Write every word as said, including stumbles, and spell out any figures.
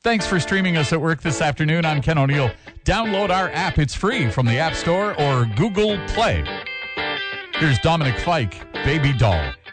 Thanks for streaming us at work this afternoon. I'm Ken O'Neill. Download our app. It's free from the App Store or Google Play. Here's Dominic Fike, Baby Doll.